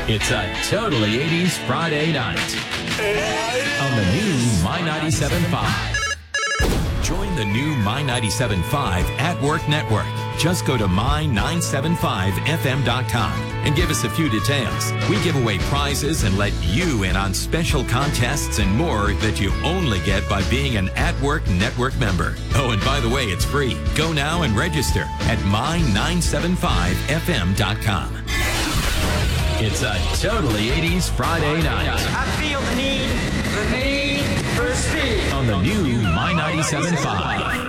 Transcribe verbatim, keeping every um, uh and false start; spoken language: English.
It's a totally eighties Friday night on the new My ninety-seven point five. Join the new My ninety-seven point five at Work Network. Just go to my nine seven five f m dot com and give us a few details. We give away prizes and let you in on special contests and more that you only get by being an At Work Network member. Oh, and by the way, it's free. Go now and register at my nine seven five f m dot com. It's a totally eighties Friday night. I feel the need, the need for speed on the new My ninety-seven point five.